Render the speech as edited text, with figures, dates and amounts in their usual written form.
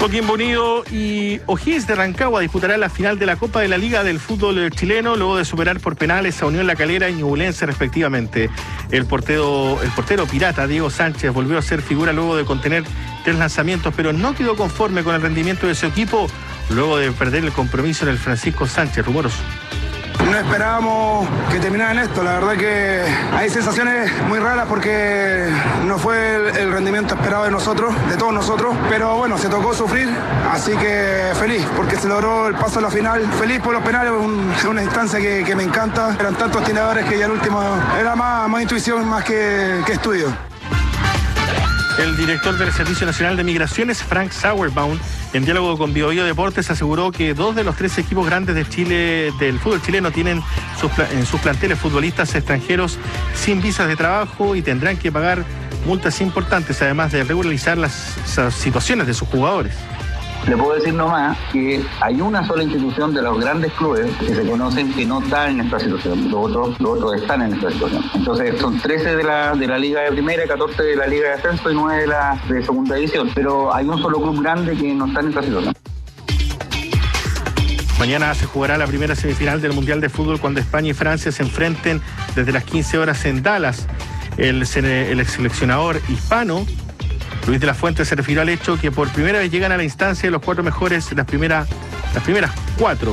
Coquimbo Unido y O'Higgins de Rancagua disputarán la final de la Copa de la Liga del Fútbol Chileno luego de superar por penales a Unión La Calera y Ñublense respectivamente. El portero pirata Diego Sánchez volvió a ser figura luego de contener 3 lanzamientos, pero no quedó conforme con el rendimiento de su equipo luego de perder el compromiso en el Francisco Sánchez Rumoroso. No esperábamos que terminara en esto, la verdad que hay sensaciones muy raras porque no fue el rendimiento esperado de nosotros, de todos nosotros, pero bueno, se tocó sufrir, así que feliz porque se logró el paso a la final, feliz por los penales, es una instancia que me encanta, eran tantos tiradores que ya el último era más intuición más que estudio. El director del Servicio Nacional de Migraciones, Frank Sauerbaum, en diálogo con BioBio Deportes, aseguró que 2 de los 3 equipos grandes de Chile, del fútbol chileno, tienen en sus planteles futbolistas extranjeros sin visas de trabajo y tendrán que pagar multas importantes, además de regularizar las situaciones de sus jugadores. Le puedo decir nomás que hay una sola institución de los grandes clubes que se conocen que no está en esta situación, los otros están en esta situación. Entonces son 13 de la Liga de Primera, 14 de la Liga de Ascenso y 9 de Segunda División, pero hay un solo club grande que no está en esta situación. Mañana se jugará la primera semifinal del Mundial de Fútbol cuando España y Francia se enfrenten desde las 15 horas en Dallas. El ex seleccionador hispano Luis de la Fuente se refirió al hecho que por primera vez llegan a la instancia de los 4 mejores, las primeras 4.